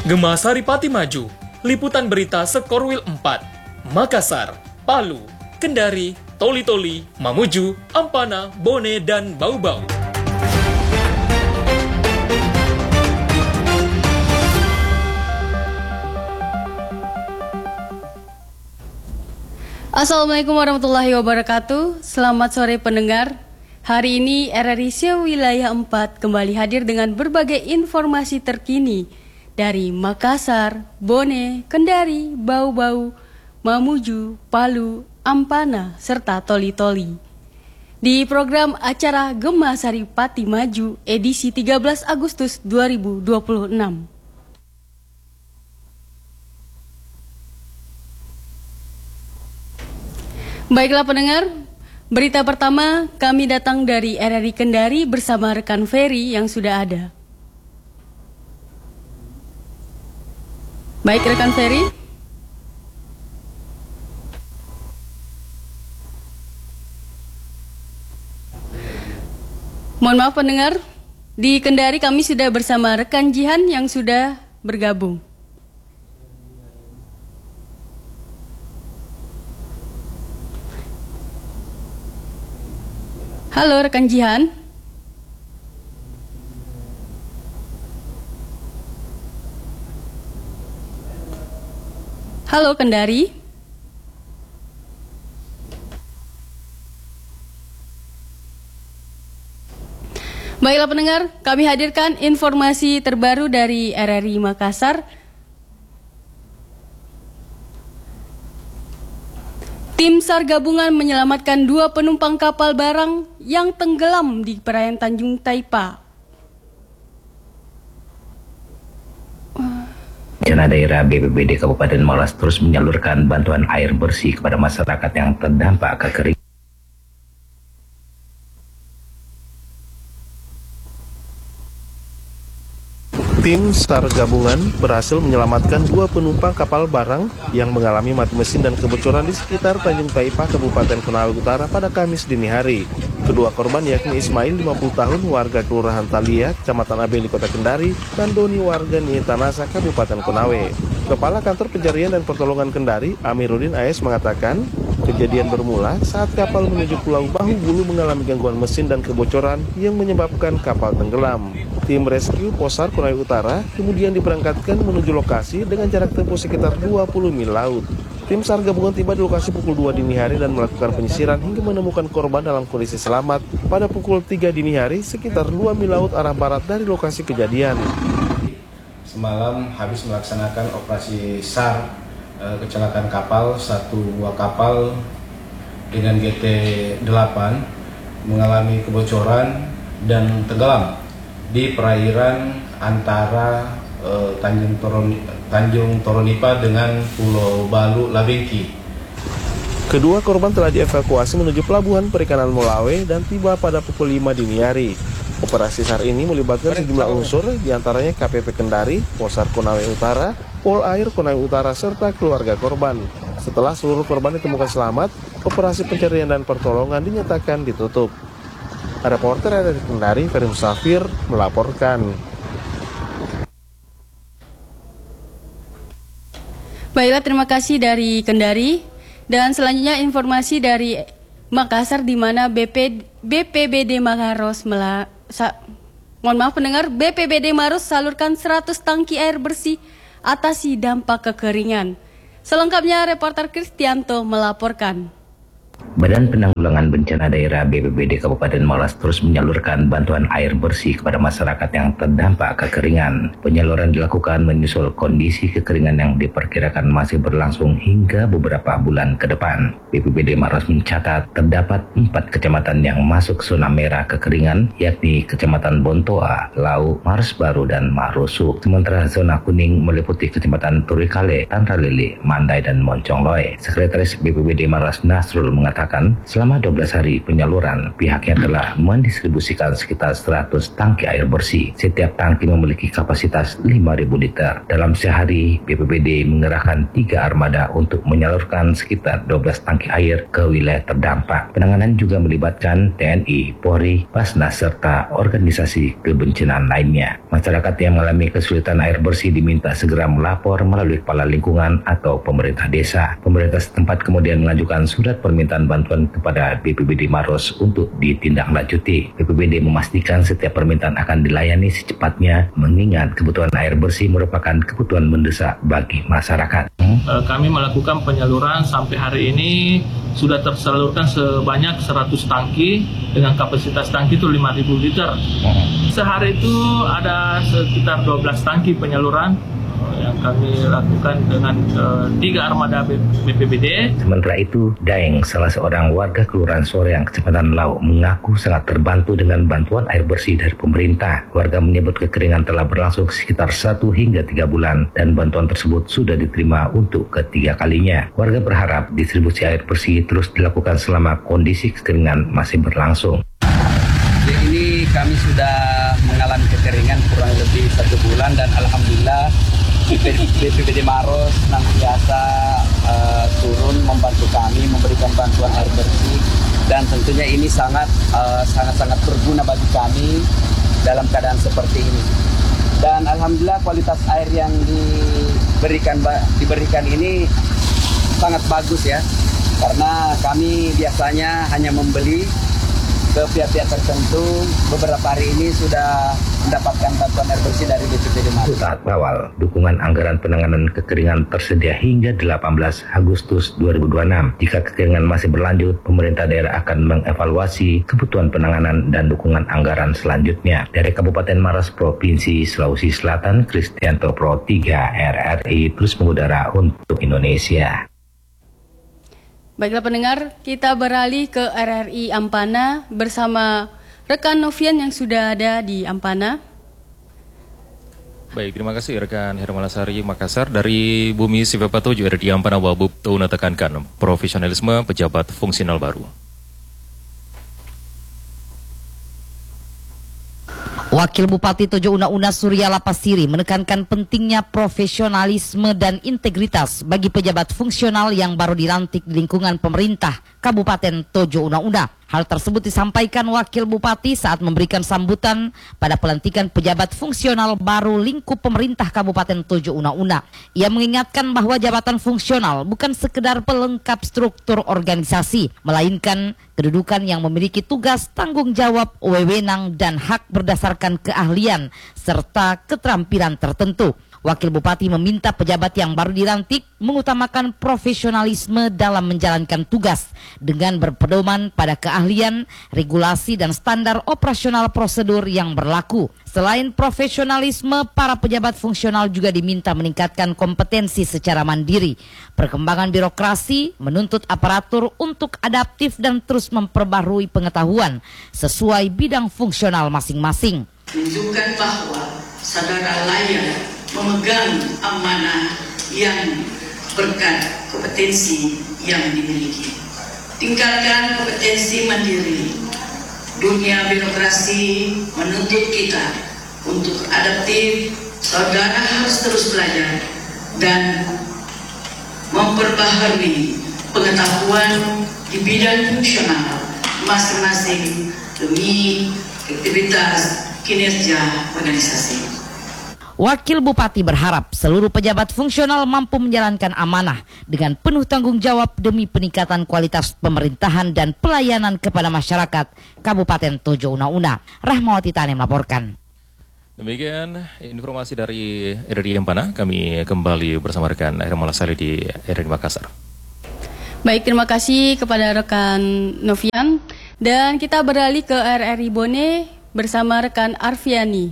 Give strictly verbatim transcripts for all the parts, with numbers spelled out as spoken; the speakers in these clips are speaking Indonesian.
Gema Saripati Maju, liputan berita Sekorwil empat, Makassar, Palu, Kendari, Toli-Toli, Mamuju, Ampana, Bone, dan Bau-Bau. Assalamualaikum warahmatullahi wabarakatuh. Selamat sore pendengar. Hari ini R R I Sio Wilayah empat kembali hadir dengan berbagai informasi terkini dari Makassar, Bone, Kendari, Bau-Bau, Mamuju, Palu, Ampana, serta Toli-Toli. Di program acara Gema Saripati Maju edisi tiga belas Agustus dua ribu dua puluh enam. Baiklah pendengar, berita pertama kami datang dari R R I Kendari bersama rekan Ferry yang sudah ada. Baik rekan Ferry. Mohon maaf pendengar, di Kendari kami sudah bersama rekan Jihan yang sudah bergabung. Halo rekan Jihan. Halo Kendari. Baiklah pendengar, kami hadirkan informasi terbaru dari R R I Makassar. Tim SAR gabungan menyelamatkan dua penumpang kapal barang yang tenggelam di perairan Tanjung Taipa. Bencana daerah B P B D Kabupaten Malas terus menyalurkan bantuan air bersih kepada masyarakat yang terdampak kekeringan. Tim SAR gabungan berhasil menyelamatkan dua penumpang kapal barang yang mengalami mati mesin dan kebocoran di sekitar Tanjung Taipa, Kabupaten Konawe Utara pada Kamis dini hari. Kedua korban yakni Ismail, lima puluh tahun, warga Kelurahan Talia, Kecamatan Abeli, Kota Kendari, dan Doni, warga Nitanasa, Kabupaten Konawe. Kepala Kantor Pencarian dan Pertolongan Kendari, Amiruddin A S mengatakan, kejadian bermula saat kapal menuju Pulau Bahu Bulu mengalami gangguan mesin dan kebocoran yang menyebabkan kapal tenggelam. Tim rescue Posar Konawe Utara kemudian diberangkatkan menuju lokasi dengan jarak tempuh sekitar dua puluh mil laut. Tim SAR gabungan tiba di lokasi pukul dua dini hari dan melakukan penyisiran hingga menemukan korban dalam kondisi selamat pada pukul tiga dini hari sekitar dua mil laut arah barat dari lokasi kejadian. Semalam habis melaksanakan operasi SAR eh, kecelakaan kapal, satu buah kapal dengan G T delapan mengalami kebocoran dan tenggelam di perairan antara eh, Tanjung Toroni, Tanjung Toronipa dengan Pulau Balu Labengki. Kedua korban telah dievakuasi menuju Pelabuhan Perikanan Molawe dan tiba pada pukul lima dini hari. Operasi SAR ini melibatkan sejumlah unsur, diantaranya K P P Kendari, Posar Konawe Utara, Polair Konawe Utara, serta keluarga korban. Setelah seluruh korban ditemukan selamat, operasi pencarian dan pertolongan dinyatakan ditutup. Reporter R R I Kendari, Ferry Musafir, melaporkan. Baiklah, terima kasih dari Kendari. Dan selanjutnya informasi dari Makassar di mana B P, B P B D Maros mela, sa, mohon maaf pendengar, B P B D Maros salurkan seratus tangki air bersih atasi dampak kekeringan. Selengkapnya reporter Kristianto melaporkan. Badan Penanggulangan Bencana Daerah B P B D Kabupaten Malas terus menyalurkan bantuan air bersih kepada masyarakat yang terdampak kekeringan. Penyaluran dilakukan menyusul kondisi kekeringan yang diperkirakan masih berlangsung hingga beberapa bulan ke depan. B P B D Malas mencatat terdapat empat kecamatan yang masuk zona merah kekeringan, yakni Kecamatan Bontoa, Lau, Mars Baru, dan Marusu. Sementara zona kuning meliputi Kecamatan Turikale, Tanra Lili, Mandai, dan Moncongloe. Sekretaris B P B D Malas Nasrul mengatakan mengatakan selama dua belas hari penyaluran pihaknya telah mendistribusikan sekitar seratus tangki air bersih. Setiap tangki memiliki kapasitas lima ribu liter. Dalam sehari B P B D mengerahkan tiga armada untuk menyalurkan sekitar dua belas tangki air ke wilayah terdampak. Penanganan juga melibatkan T N I, Polri, Basnas, serta organisasi kebencanaan lainnya. Masyarakat yang mengalami kesulitan air bersih diminta segera melapor melalui kepala lingkungan atau pemerintah desa. Pemerintah setempat kemudian mengajukan surat permintaan bantuan kepada B P B D Maros untuk ditindaklanjuti. B P B D memastikan setiap permintaan akan dilayani secepatnya mengingat kebutuhan air bersih merupakan kebutuhan mendesak bagi masyarakat. Kami melakukan penyaluran sampai hari ini sudah tersalurkan sebanyak seratus tangki dengan kapasitas tangki itu lima ribu liter. Sehari itu ada sekitar dua belas tangki penyaluran yang kami lakukan dengan uh, tiga armada B P B D. Sementara itu, Daeng, salah seorang warga Kelurahan Soreang, Kecamatan Lau, mengaku sangat terbantu dengan bantuan air bersih dari pemerintah. Warga menyebut kekeringan telah berlangsung sekitar satu hingga tiga bulan dan bantuan tersebut sudah diterima untuk ketiga kalinya. Warga berharap distribusi air bersih terus dilakukan selama kondisi kekeringan masih berlangsung. Jadi ini kami sudah mengalami kekeringan kurang lebih satu bulan dan alhamdulillah B P B D Maros senantiasa uh, turun membantu kami memberikan bantuan air bersih dan tentunya ini sangat uh, sangat sangat berguna bagi kami dalam keadaan seperti ini. Dan alhamdulillah kualitas air yang diberikan diberikan ini sangat bagus ya, karena kami biasanya hanya membeli ke pihak-pihak tertentu. Beberapa hari ini sudah mendapatkan bantuan air bersih dari B P B D Maros. Tahap awal, dukungan anggaran penanganan kekeringan tersedia hingga delapan belas Agustus dua ribu dua puluh enam. Jika kekeringan masih berlanjut, pemerintah daerah akan mengevaluasi kebutuhan penanganan dan dukungan anggaran selanjutnya. Dari Kabupaten Maros, Provinsi Sulawesi Selatan, Kristianto Pro tiga R R I terus mengudara untuk Indonesia. Baiklah pendengar, kita beralih ke R R I Ampana bersama rekan Novian yang sudah ada di Ampana. Baik, terima kasih rekan Hermalasari Makassar. Dari Bumi Sivepa tujuh R R I Ampana Wabub Tuna tekankan profesionalisme pejabat fungsional baru. Wakil Bupati Tojo Una-Una Surya Lapasiri menekankan pentingnya profesionalisme dan integritas bagi pejabat fungsional yang baru dilantik di lingkungan pemerintah Kabupaten Tojo Una-Una. Hal tersebut disampaikan Wakil Bupati saat memberikan sambutan pada pelantikan pejabat fungsional baru lingkup pemerintah Kabupaten Tojo Una-Una. Ia mengingatkan bahwa jabatan fungsional bukan sekedar pelengkap struktur organisasi, melainkan kedudukan yang memiliki tugas, tanggung jawab, wewenang, dan hak berdasarkan keahlian serta keterampilan tertentu. Wakil Bupati meminta pejabat yang baru dilantik mengutamakan profesionalisme dalam menjalankan tugas dengan berpedoman pada keahlian, regulasi, dan standar operasional prosedur yang berlaku. Selain profesionalisme, para pejabat fungsional juga diminta meningkatkan kompetensi secara mandiri. Perkembangan birokrasi menuntut aparatur untuk adaptif dan terus memperbarui pengetahuan sesuai bidang fungsional masing-masing. Tunjukkan bahwa saudara layak memegang amanah yang berkat kompetensi yang dimiliki. Tingkatkan kompetensi mandiri. Dunia birokrasi menuntut kita untuk adaptif. Saudara harus terus belajar dan memperbaharui pengetahuan di bidang fungsional masing-masing demi aktivitas kinerja organisasi. Wakil Bupati berharap seluruh pejabat fungsional mampu menjalankan amanah dengan penuh tanggung jawab demi peningkatan kualitas pemerintahan dan pelayanan kepada masyarakat Kabupaten Tojo Una-Una. Rahmawati Tane melaporkan. Demikian informasi dari R R I Ampana. Kami kembali bersama rekan Hermalasari di R R I Makassar. Baik, terima kasih kepada rekan Novian. Dan kita beralih ke R R I Bone bersama rekan Arfiani.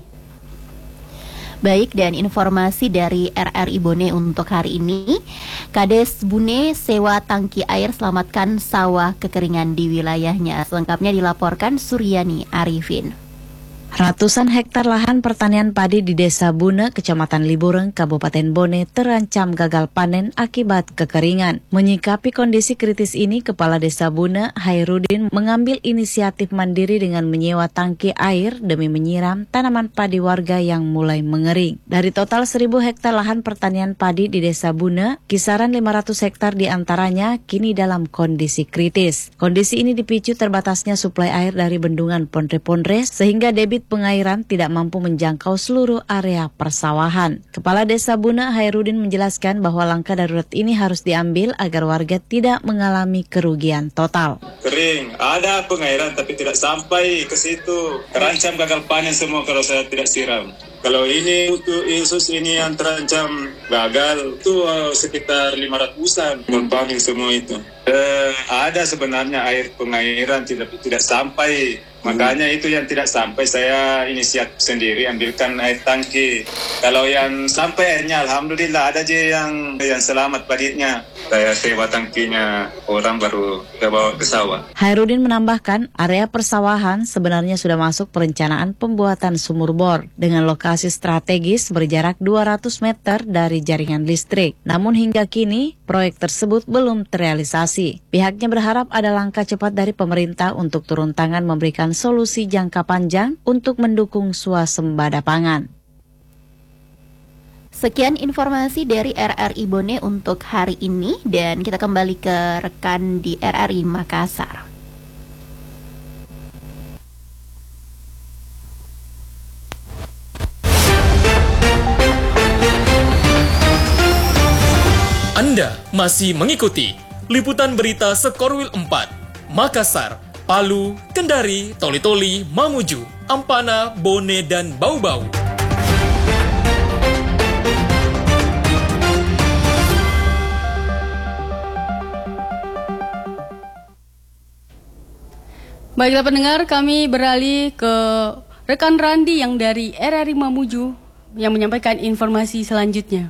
Baik, dan informasi dari R R I Bone untuk hari ini, Kades Bune sewa tangki air selamatkan sawah kekeringan di wilayahnya. Selengkapnya dilaporkan Suryani Arifin. Ratusan hektar lahan pertanian padi di Desa Bune, Kecamatan Libureng, Kabupaten Bone terancam gagal panen akibat kekeringan. Menyikapi kondisi kritis ini, Kepala Desa Bune, Hairudin, mengambil inisiatif mandiri dengan menyewa tangki air demi menyiram tanaman padi warga yang mulai mengering. Dari total seribu hektar lahan pertanian padi di Desa Bune, kisaran lima ratus hektar diantaranya kini dalam kondisi kritis. Kondisi ini dipicu terbatasnya suplai air dari bendungan Pondre-Pondre sehingga debit pengairan tidak mampu menjangkau seluruh area persawahan. Kepala Desa Bune, Hairudin, menjelaskan bahwa langkah darurat ini harus diambil agar warga tidak mengalami kerugian total. Kering, ada pengairan tapi tidak sampai ke situ. Terancam gagal panen semua kalau saya tidak siram. Kalau ini untuk Yesus ini yang terancam gagal itu uh, sekitar lima ratusan panen semua itu. Uh, ada sebenarnya air pengairan tidak tidak sampai. Makanya itu yang tidak sampai saya inisiatif sendiri ambilkan air tangki. Kalau yang sampai airnya alhamdulillah ada aja yang yang selamat paditnya. Saya sewa tangkinya orang baru ke bawa ke sawah. Hairudin menambahkan area persawahan sebenarnya sudah masuk perencanaan pembuatan sumur bor dengan lokasi strategis berjarak dua ratus meter dari jaringan listrik. Namun hingga kini proyek tersebut belum terrealisasi. Pihaknya berharap ada langkah cepat dari pemerintah untuk turun tangan memberikan solusi jangka panjang untuk mendukung swasembada pangan. Sekian informasi dari R R I Bone untuk hari ini dan kita kembali ke rekan di R R I Makassar. Anda masih mengikuti liputan berita Sekorwil empat, Makassar, Palu, Kendari, Toli-Toli, Mamuju, Ampana, Bone, dan Bau-Bau. Baiklah pendengar, kami beralih ke rekan Randi yang dari R R I Mamuju yang menyampaikan informasi selanjutnya.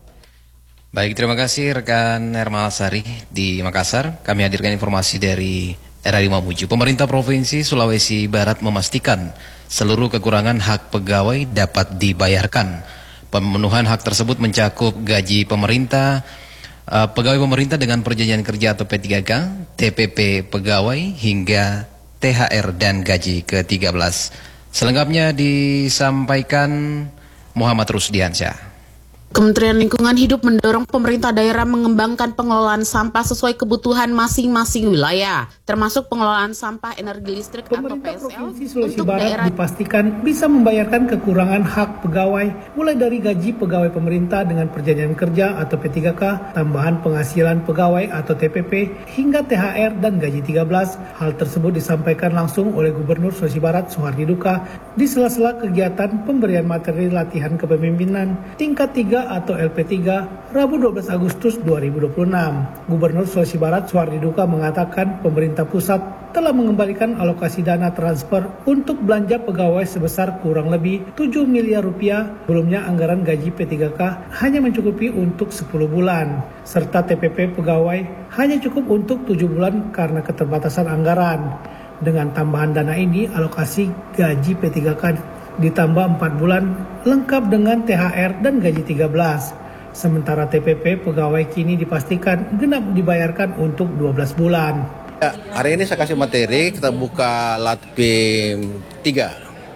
Baik, terima kasih rekan Hermal Sari di Makassar. Kami hadirkan informasi dari R R I Mamuju. Pemerintah Provinsi Sulawesi Barat memastikan seluruh kekurangan hak pegawai dapat dibayarkan. Pemenuhan hak tersebut mencakup gaji pemerintah, uh, pegawai pemerintah dengan perjanjian kerja atau P tiga K, T P P pegawai, hingga T H R dan gaji ke tiga belas. Selengkapnya disampaikan Muhammad Rusdiansyah. Kementerian Lingkungan Hidup mendorong pemerintah daerah mengembangkan pengelolaan sampah sesuai kebutuhan masing-masing wilayah, termasuk pengelolaan sampah energi listrik pemerintah atau P S L. Provinsi Sulawesi untuk Barat daerah dipastikan bisa membayarkan kekurangan hak pegawai, mulai dari gaji pegawai pemerintah dengan perjanjian kerja atau P tiga K, tambahan penghasilan pegawai atau T P P, hingga T H R dan gaji tiga belas. Hal tersebut disampaikan langsung oleh Gubernur Sulawesi Barat Suhardi Duka di sela-sela kegiatan pemberian materi latihan kepemimpinan tingkat tiga atau L P tiga Rabu dua belas Agustus dua ribu dua puluh enam. Gubernur Sulawesi Barat Suhardi Duka mengatakan pemerintah pusat telah mengembalikan alokasi dana transfer untuk belanja pegawai sebesar kurang lebih tujuh miliar rupiah. Sebelumnya anggaran gaji P tiga K hanya mencukupi untuk sepuluh bulan, serta T P P pegawai hanya cukup untuk tujuh bulan karena keterbatasan anggaran. Dengan tambahan dana ini, alokasi gaji P tiga K ditambah empat bulan lengkap dengan T H R dan gaji tiga belas. Sementara T P P pegawai kini dipastikan genap dibayarkan untuk dua belas bulan. Ya, hari ini saya kasih materi, kita buka Latpim tiga.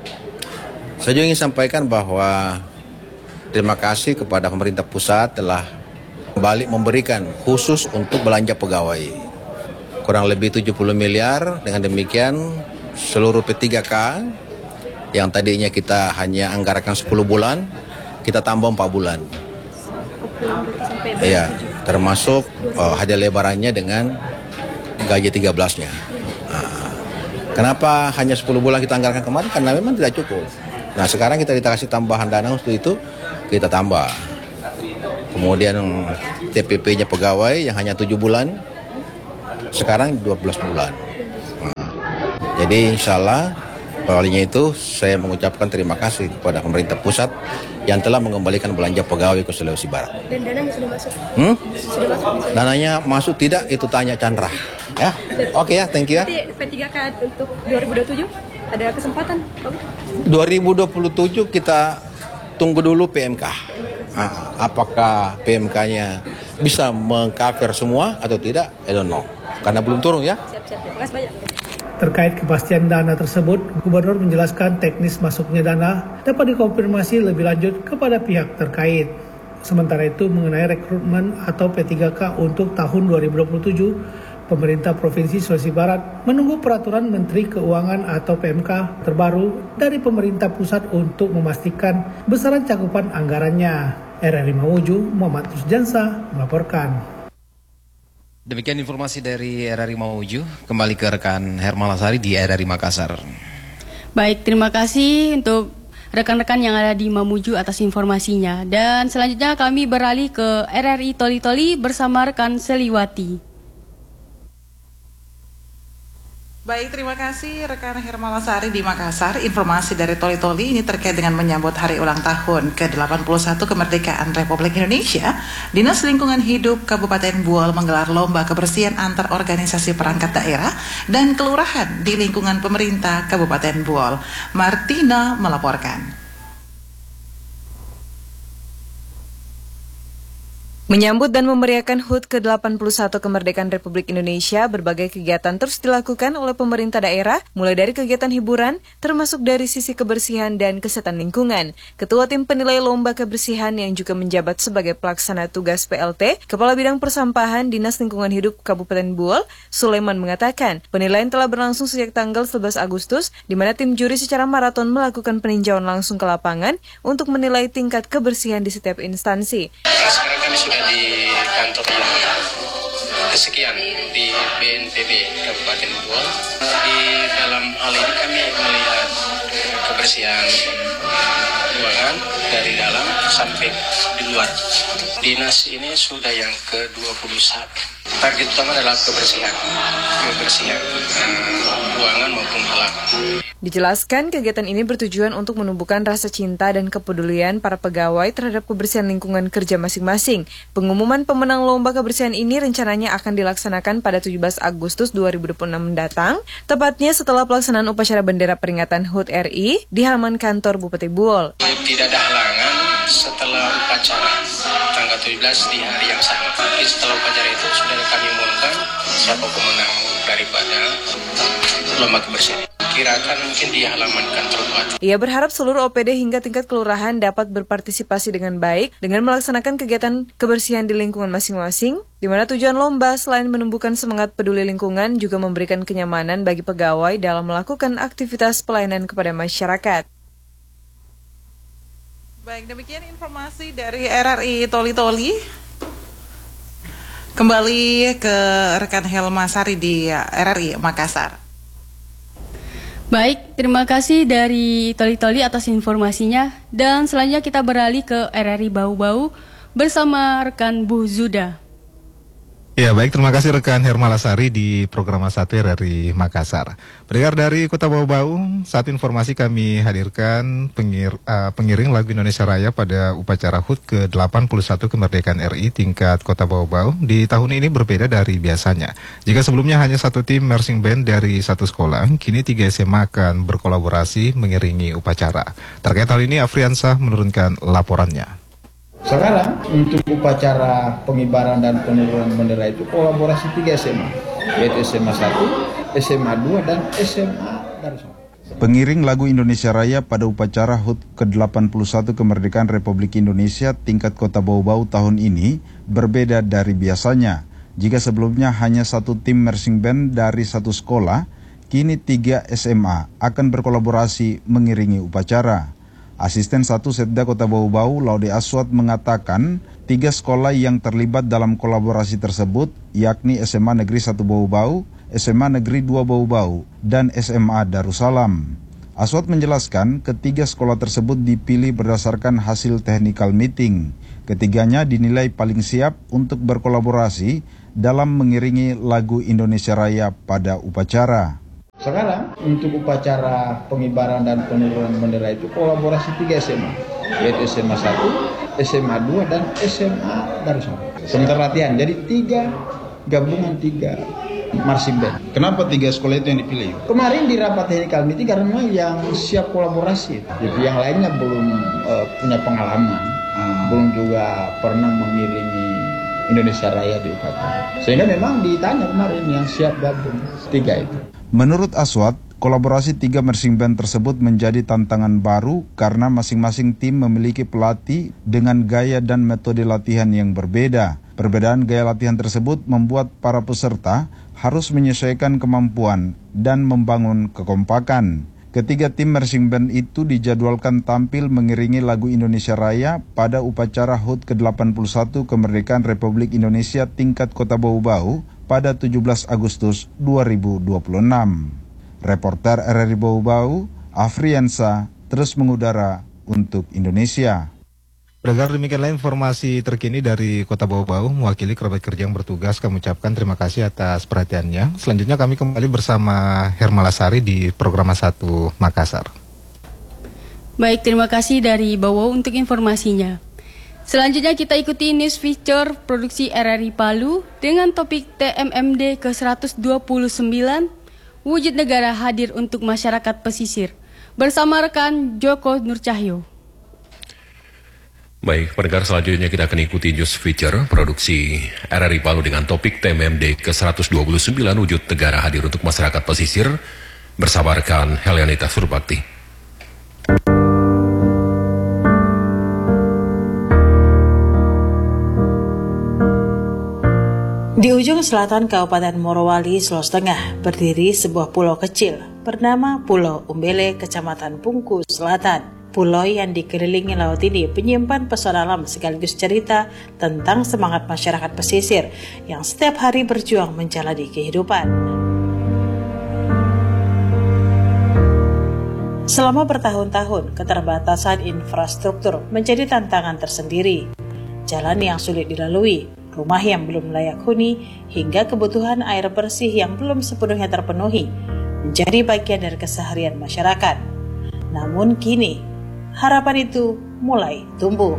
Saya juga ingin sampaikan bahwa terima kasih kepada pemerintah pusat telah kembali memberikan khusus untuk belanja pegawai. Kurang lebih tujuh puluh miliar, dengan demikian seluruh P tiga K yang tadinya kita hanya anggarkan sepuluh bulan, kita tambah empat bulan. Iya, termasuk oh, hadiah lebarannya dengan gaji tiga belasnya. Nah, kenapa hanya sepuluh bulan kita anggarkan kemarin? Karena memang tidak cukup. Nah, sekarang kita dikasih tambahan dana untuk itu, kita tambah. Kemudian T P P-nya pegawai yang hanya tujuh bulan, sekarang dua belas bulan. Nah, jadi insya Allah olehnya itu saya mengucapkan terima kasih kepada pemerintah pusat yang telah mengembalikan belanja pegawai ke Sulawesi Barat. Dan dananya sudah masuk? Hmm? Sudah masuk? Dananya masuk tidak? Itu tanya Chandra. Ya, oke okay, ya, thank you ya. P tiga K untuk dua ribu dua puluh tujuh? Ada kesempatan? dua ribu dua puluh tujuh kita tunggu dulu P M K. Nah, apakah P M K-nya bisa meng-cover semua atau tidak? I don't know. Karena belum turun ya. Siap-siap. Terima kasih banyak. Terkait kepastian dana tersebut, Gubernur menjelaskan teknis masuknya dana dapat dikonfirmasi lebih lanjut kepada pihak terkait. Sementara itu mengenai rekrutmen atau P tiga K untuk tahun dua ribu dua puluh tujuh, pemerintah Provinsi Sulawesi Barat menunggu peraturan Menteri Keuangan atau P M K terbaru dari pemerintah pusat untuk memastikan besaran cakupan anggarannya. R R I Mamuju, Muhammad Rusjansa melaporkan. Demikian informasi dari R R I Mamuju. Kembali ke rekan Hermal Asari di R R I Makassar. Baik, terima kasih untuk rekan-rekan yang ada di Mamuju atas informasinya. Dan selanjutnya kami beralih ke R R I Toli-Toli bersama rekan Seliwati. Baik, terima kasih rekan Hermal Asari di Makassar. Informasi dari Toli-Toli ini terkait dengan menyambut hari ulang tahun ke delapan puluh satu kemerdekaan Republik Indonesia. Dinas Lingkungan Hidup Kabupaten Buol menggelar lomba kebersihan antar organisasi perangkat daerah dan kelurahan di lingkungan pemerintah Kabupaten Buol. Martina melaporkan. Menyambut dan memeriahkan H U T ke delapan puluh satu kemerdekaan Republik Indonesia, berbagai kegiatan terus dilakukan oleh pemerintah daerah, mulai dari kegiatan hiburan, termasuk dari sisi kebersihan dan kesehatan lingkungan. Ketua Tim Penilai Lomba Kebersihan yang juga menjabat sebagai pelaksana tugas P L T, Kepala Bidang Persampahan Dinas Lingkungan Hidup Kabupaten Buol, Sulaiman mengatakan, penilaian telah berlangsung sejak tanggal sebelas Agustus, di mana tim juri secara maraton melakukan peninjauan langsung ke lapangan untuk menilai tingkat kebersihan di setiap instansi. Sekarang kami sudah di kantor yang kesekian di B N P B Kabupaten Buol. Di dalam hal ini kami melihat kebersihan ruangan dari dalam sampai di luar. Dinas ini sudah yang ke dua puluh satu. Target utama adalah kebersihan, kebersihan uh, ruangan maupun alat. Dijelaskan, kegiatan ini bertujuan untuk menumbuhkan rasa cinta dan kepedulian para pegawai terhadap kebersihan lingkungan kerja masing-masing. Pengumuman pemenang lomba kebersihan ini rencananya akan dilaksanakan pada tujuh belas Agustus dua ribu dua puluh enam mendatang, tepatnya setelah pelaksanaan upacara bendera peringatan H U T R I di halaman kantor Bupati Buol. Tidak ada halangan setelah upacara tanggal tujuh belas di hari yang sama. Tapi setelah upacara itu sudah kami umumkan siapa pemenang daripada lomba kebersihan. Kirakan mungkin di halaman kantor Bupati. Ia berharap seluruh O P D hingga tingkat kelurahan dapat berpartisipasi dengan baik dengan melaksanakan kegiatan kebersihan di lingkungan masing-masing, di mana tujuan lomba selain menumbuhkan semangat peduli lingkungan juga memberikan kenyamanan bagi pegawai dalam melakukan aktivitas pelayanan kepada masyarakat. Baik, demikian informasi dari R R I Toli-Toli. Kembali ke rekan Helma Sari di R R I Makassar. Baik, terima kasih dari Toli-Toli atas informasinya. Dan selanjutnya kita beralih ke R R I Bau-Bau bersama rekan Bu Zuda. Ya baik, terima kasih rekan Hermal Asari di program satu R R I Makassar. Pendengar dari Kota Bau-Bau, saat informasi kami hadirkan pengir, uh, pengiring lagu Indonesia Raya pada upacara H U T ke delapan puluh satu kemerdekaan R I tingkat Kota Bau-Bau di tahun ini berbeda dari biasanya. Jika sebelumnya hanya satu tim marching band dari satu sekolah, kini tiga S M A akan berkolaborasi mengiringi upacara. Terkait hal ini, Afriansah menurunkan laporannya. Sekarang untuk upacara pengibaran dan penurunan bendera itu kolaborasi tiga S M A, yaitu S M A satu, S M A dua, dan S M A Darussalam. Pengiring lagu Indonesia Raya pada upacara H U T ke delapan puluh satu kemerdekaan Republik Indonesia tingkat Kota Bau-Bau tahun ini berbeda dari biasanya. Jika sebelumnya hanya satu tim marching band dari satu sekolah, kini tiga S M A akan berkolaborasi mengiringi upacara. Asisten satu Setda Kota Bau-Bau, Laude Aswad, mengatakan tiga sekolah yang terlibat dalam kolaborasi tersebut, yakni S M A Negeri satu Bau-Bau, S M A Negeri dua Bau-Bau, dan S M A Darussalam. Aswad menjelaskan ketiga sekolah tersebut dipilih berdasarkan hasil technical meeting. Ketiganya dinilai paling siap untuk berkolaborasi dalam mengiringi lagu Indonesia Raya pada upacara. Sekarang untuk upacara pengibaran dan penurunan bendera itu kolaborasi tiga S M A, yaitu S M A satu, S M A dua, dan S M A Darussalam. Sementara latihan, jadi tiga gabungan tiga marching band. Kenapa tiga sekolah itu yang dipilih? Kemarin di rapat technical meeting karena yang siap kolaborasi. Jadi yang lainnya belum uh, punya pengalaman, hmm. belum juga pernah mengiringi Indonesia Raya di upacara. Sehingga memang ditanya kemarin yang siap gabung tiga itu. Menurut Aswad, kolaborasi tiga marching band tersebut menjadi tantangan baru karena masing-masing tim memiliki pelatih dengan gaya dan metode latihan yang berbeda. Perbedaan gaya latihan tersebut membuat para peserta harus menyesuaikan kemampuan dan membangun kekompakan. Ketiga tim marching band itu dijadwalkan tampil mengiringi lagu Indonesia Raya pada upacara H U T ke delapan puluh satu Kemerdekaan Republik Indonesia tingkat Kota Bau-Bau pada tujuh belas Agustus dua ribu dua puluh enam. Reporter R R I Bau-Bau, Afriansa, terus mengudara untuk Indonesia. Pendengar, demikianlah informasi terkini dari Kota Bau-Bau. Mewakili kerabat kerja yang bertugas, kami ucapkan terima kasih atas perhatiannya. Selanjutnya kami kembali bersama Hermala Sari di Program satu Makassar. Baik, terima kasih dari Bau untuk informasinya. Selanjutnya kita ikuti news feature produksi R R I Palu dengan topik T M M D ke seratus dua puluh sembilan, wujud negara hadir untuk masyarakat pesisir. Bersama rekan Joko Nurcahyo. Baik, pendengar, selanjutnya kita akan ikuti news feature produksi R R I Palu dengan topik T M M D ke seratus dua puluh sembilan, wujud negara hadir untuk masyarakat pesisir. Bersama rekan Helianita Surbakti. Di ujung selatan Kabupaten Morowali, Sulawesi Tengah, berdiri sebuah pulau kecil bernama Pulau Umbele, Kecamatan Pungku Selatan. Pulau yang dikelilingi laut ini penyimpan pesona alam sekaligus cerita tentang semangat masyarakat pesisir yang setiap hari berjuang menjalani kehidupan. Selama bertahun-tahun, keterbatasan infrastruktur menjadi tantangan tersendiri. Jalan yang sulit dilalui, rumah yang belum layak huni, hingga kebutuhan air bersih yang belum sepenuhnya terpenuhi, menjadi bagian dari keseharian masyarakat. Namun kini, harapan itu mulai tumbuh.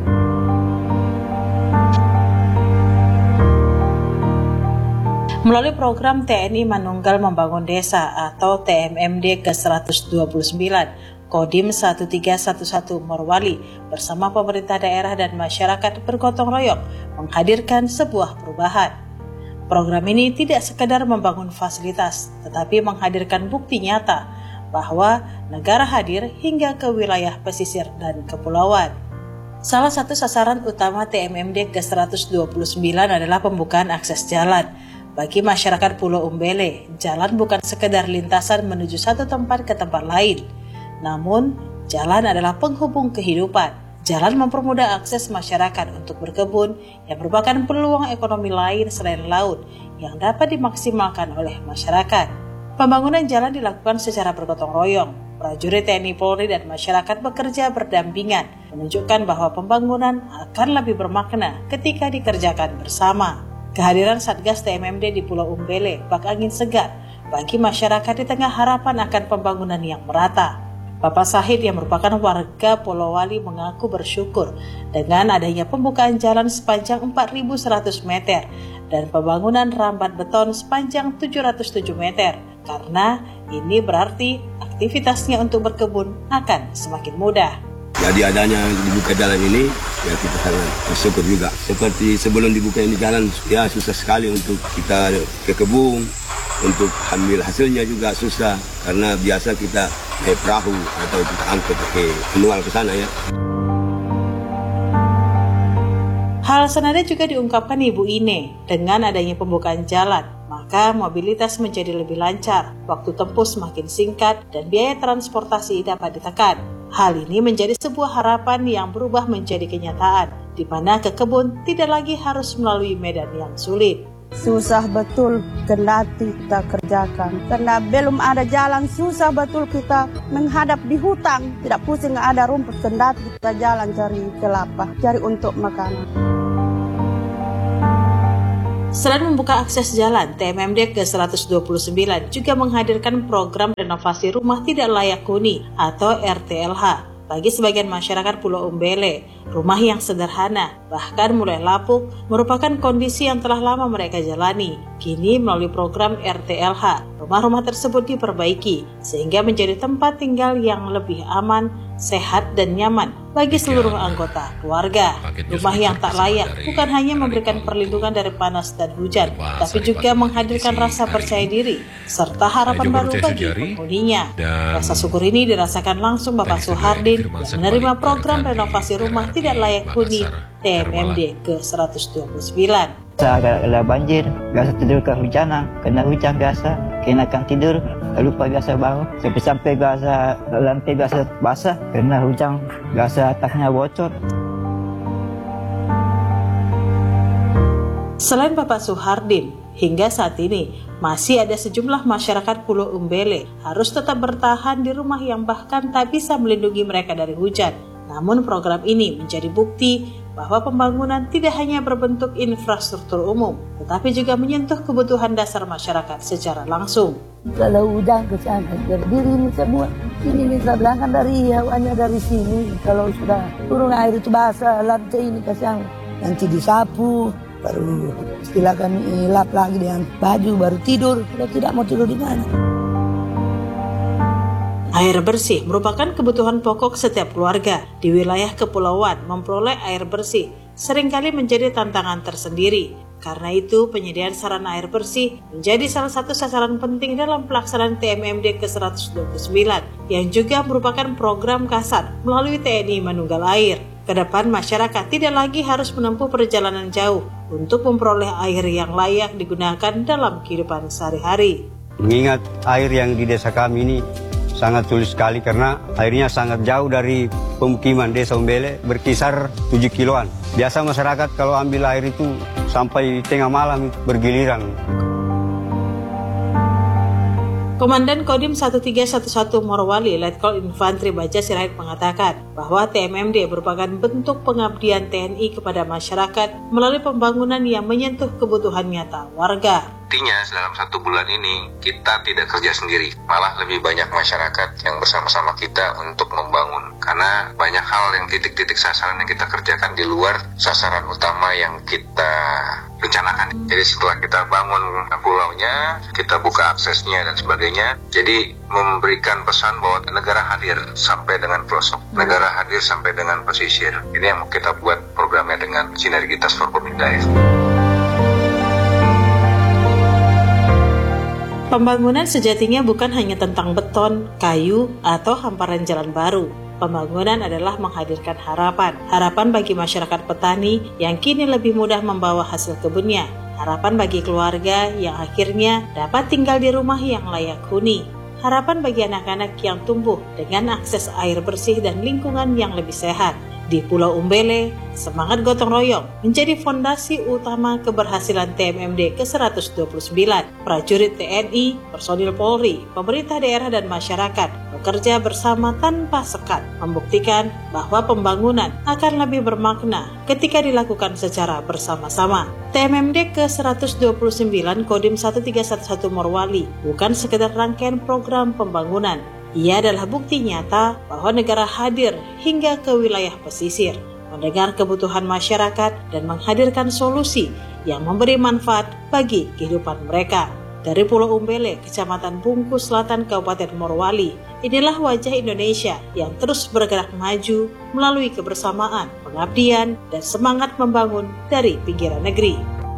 Melalui program T N I Manunggal Membangun Desa atau T M M D ke seratus dua puluh sembilan, Kodim satu tiga satu satu Morowali bersama pemerintah daerah dan masyarakat bergotong royong menghadirkan sebuah perubahan. Program ini tidak sekedar membangun fasilitas, tetapi menghadirkan bukti nyata bahwa negara hadir hingga ke wilayah pesisir dan kepulauan. Salah satu sasaran utama T M M D ke seratus dua puluh sembilan adalah pembukaan akses jalan. Bagi masyarakat Pulau Umbele, jalan bukan sekedar lintasan menuju satu tempat ke tempat lain. Namun, jalan adalah penghubung kehidupan. Jalan mempermudah akses masyarakat untuk berkebun yang merupakan peluang ekonomi lain selain laut yang dapat dimaksimalkan oleh masyarakat. Pembangunan jalan dilakukan secara bergotong royong. Prajurit T N I Polri dan masyarakat bekerja berdampingan, menunjukkan bahwa pembangunan akan lebih bermakna ketika dikerjakan bersama. Kehadiran Satgas T M M D di Pulau Umbele bak angin segar bagi masyarakat di tengah harapan akan pembangunan yang merata. Bapak Sahid yang merupakan warga Polowali mengaku bersyukur dengan adanya pembukaan jalan sepanjang empat ribu seratus meter dan pembangunan rambat beton sepanjang tujuh ratus tujuh meter, karena ini berarti aktivitasnya untuk berkebun akan semakin mudah. Jadi adanya dibuka jalan ini, ya kita sangat bersyukur juga. Seperti sebelum dibuka ini jalan, ya susah sekali untuk kita ke kebun, untuk ambil hasilnya juga susah. Karena biasa kita naik perahu atau kita angkut ke manual ke sana ya. Hal senada juga diungkapkan Ibu Ine. Dengan adanya pembukaan jalan, maka mobilitas menjadi lebih lancar, waktu tempuh semakin singkat, dan biaya transportasi dapat ditekan. Hal ini menjadi sebuah harapan yang berubah menjadi kenyataan, di mana ke kebun tidak lagi harus melalui medan yang sulit. Susah betul kendati kita kerjakan, karena belum ada jalan, susah betul kita menghadap di hutan, tidak pusing ada rumput, kendati kita jalan cari kelapa, cari untuk makanan. Selain membuka akses jalan, T M M D ke seratus dua puluh sembilan juga menghadirkan program renovasi rumah tidak layak huni atau R T L H. Bagi sebagian masyarakat Pulau Umbele, rumah yang sederhana, bahkan mulai lapuk, merupakan kondisi yang telah lama mereka jalani. Kini melalui program R T L H, rumah-rumah tersebut diperbaiki sehingga menjadi tempat tinggal yang lebih aman, sehat dan nyaman bagi seluruh anggota keluarga. Rumah yang tak layak bukan hanya memberikan perlindungan dari panas dan hujan, tapi juga menghadirkan rasa percaya diri serta harapan baru bagi penghuninya. Rasa syukur ini dirasakan langsung Bapak Suhardin yang menerima program renovasi rumah tidak layak huni T M M D ke seratus dua puluh sembilan. Ada banjir, biasa tidur kehujanan, kena hujan biasa, kenakan tidur, lupa biasa bangun, sampai-sampai biasa lantai biasa basah, kena hujan, biasa atasnya bocor. Selain Bapak Suhardin, hingga saat ini masih ada sejumlah masyarakat Pulau Umbele harus tetap bertahan di rumah yang bahkan tak bisa melindungi mereka dari hujan. Namun program ini menjadi bukti bahwa pembangunan tidak hanya berbentuk infrastruktur umum, tetapi juga menyentuh kebutuhan dasar masyarakat secara langsung. Kalau hujan ke sana, berdiri ini semua. Ini bisa bilangkan dari hawanya dari sini. Kalau sudah turun air itu basah, lantai ini kasihan. Nanti disapu, baru istilah kami lap lagi dengan baju, baru tidur. Kalau tidak mau tidur di mana? Air bersih merupakan kebutuhan pokok setiap keluarga. Di wilayah kepulauan, memperoleh air bersih seringkali menjadi tantangan tersendiri. Karena itu, penyediaan sarana air bersih menjadi salah satu sasaran penting dalam pelaksanaan T M M D ke seratus dua puluh sembilan, yang juga merupakan program Kasar melalui T N I Manunggal Air. Kedepan masyarakat tidak lagi harus menempuh perjalanan jauh untuk memperoleh air yang layak digunakan dalam kehidupan sehari-hari. Mengingat air yang di desa kami ini sangat sulit sekali karena airnya sangat jauh dari pemukiman desa Umbele, berkisar tujuh kiloan. Biasa masyarakat kalau ambil air itu sampai tengah malam bergiliran. Komandan Kodim satu tiga satu satu Morowali, Letkol Infantri Baja Sirait mengatakan bahwa T M M D merupakan bentuk pengabdian T N I kepada masyarakat melalui pembangunan yang menyentuh kebutuhan nyata warga. Artinya dalam satu bulan ini kita tidak kerja sendiri, malah lebih banyak masyarakat yang bersama-sama kita untuk membangun. Karena banyak hal yang titik-titik sasaran yang kita kerjakan di luar sasaran utama yang kita rencanakan. Jadi setelah kita bangun pulaunya, kita buka aksesnya dan sebagainya, jadi memberikan pesan bahwa negara hadir sampai dengan pelosok, negara hadir sampai dengan pesisir. Ini yang kita buat programnya dengan sinergitas Forkopimda. Pembangunan sejatinya bukan hanya tentang beton, kayu, atau hamparan jalan baru. Pembangunan adalah menghadirkan harapan. Harapan bagi masyarakat petani yang kini lebih mudah membawa hasil kebunnya. Harapan bagi keluarga yang akhirnya dapat tinggal di rumah yang layak huni. Harapan bagi anak-anak yang tumbuh dengan akses air bersih dan lingkungan yang lebih sehat. Di Pulau Umbele, semangat gotong royong menjadi fondasi utama keberhasilan T M M D ke seratus dua puluh sembilan. Prajurit T N I, personil Polri, pemerintah daerah dan masyarakat bekerja bersama tanpa sekat, membuktikan bahwa pembangunan akan lebih bermakna ketika dilakukan secara bersama-sama. T M M D ke seratus dua puluh sembilan Kodim satu tiga satu satu Morowali bukan sekedar rangkaian program pembangunan. Ia adalah bukti nyata bahwa negara hadir hingga ke wilayah pesisir, mendengar kebutuhan masyarakat dan menghadirkan solusi yang memberi manfaat bagi kehidupan mereka. Dari Pulau Umbele, Kecamatan Bungkus Selatan, Kabupaten Morowali, inilah wajah Indonesia yang terus bergerak maju melalui kebersamaan, pengabdian, dan semangat membangun dari pinggiran negeri.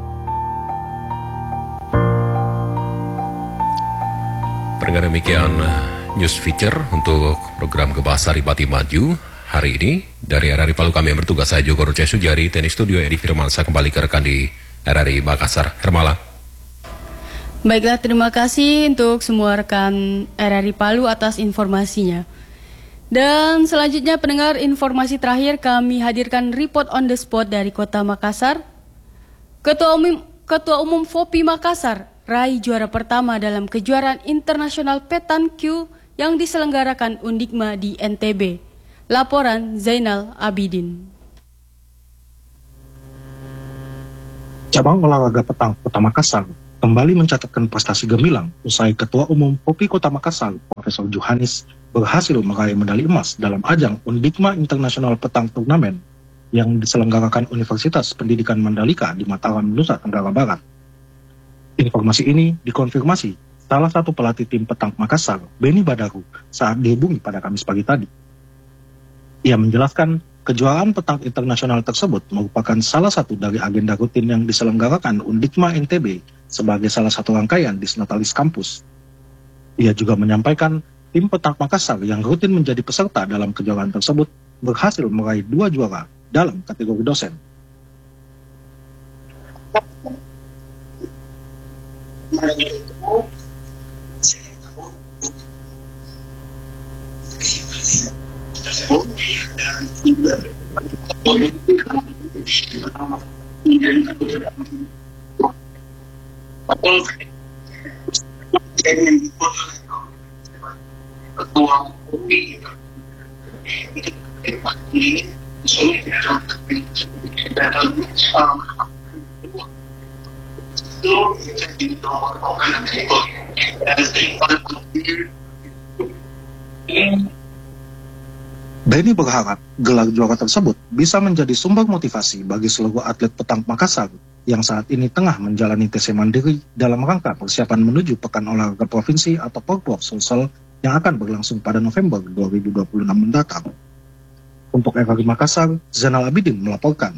Pendengar, demikian news feature untuk program Gebahas Saripati Maju hari ini. Dari R R I Palu kami yang bertugas, saya Joko Ruce Sujari, teknik studio Edi Firmansa kembali ke rekan di R R I Makassar. Hermala. Baiklah, terima kasih untuk semua rekan R R I Palu atas informasinya. Dan selanjutnya pendengar, informasi terakhir kami hadirkan report on the spot dari Kota Makassar. Ketua Umum, Ketua Umum F O P I Makassar raih juara pertama dalam kejuaraan internasional Petan Q yang diselenggarakan Undikma di N T B. Laporan Zainal Abidin. Cabang olahraga petang Kota Makassar kembali mencatatkan prestasi gemilang usai Ketua Umum P O P I Kota Makassar, Profesor Johanis, berhasil meraih medali emas dalam ajang Undikma Internasional Petang Turnamen yang diselenggarakan Universitas Pendidikan Mandalika di Mataram, Nusa Tenggara Barat. Informasi ini dikonfirmasi salah satu pelatih tim petang Makassar, Beni Badaru, saat dihubungi pada Kamis pagi tadi. Ia menjelaskan kejuaraan petang internasional tersebut merupakan salah satu dari agenda rutin yang diselenggarakan Undikma N T B sebagai salah satu rangkaian Disnatalis Kampus. Ia juga menyampaikan tim petang Makassar yang rutin menjadi peserta dalam kejuaraan tersebut berhasil meraih dua juara dalam kategori dosen. Beni berharap gelar juara tersebut bisa menjadi sumber motivasi bagi seluruh atlet petang Makassar yang saat ini tengah menjalani T C Mandiri dalam rangka persiapan menuju Pekan Olahraga Provinsi atau Porprov Sulsel yang akan berlangsung pada November dua ribu dua puluh enam mendatang. Untuk R R I Makassar, Zainal Abidin melaporkan.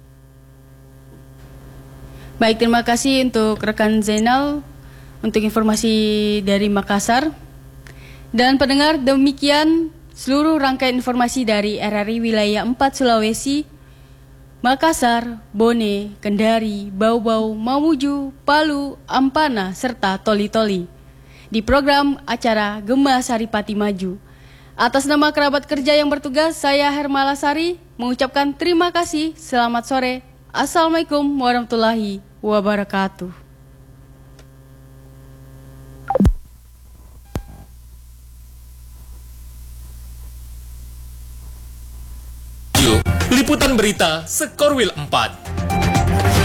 Baik, terima kasih untuk rekan Zainal untuk informasi dari Makassar. Dan pendengar, demikian seluruh rangkaian informasi dari R R I Wilayah empat Sulawesi, Makassar, Bone, Kendari, Bau-Bau, Mamuju, Palu, Ampana, serta Toli-Toli di program acara Gema Saripati Maju. Atas nama kerabat kerja yang bertugas, saya Hermala Sari mengucapkan terima kasih. Selamat sore. Assalamualaikum warahmatullahi wabarakatuh. Liputan berita Sekorwil empat.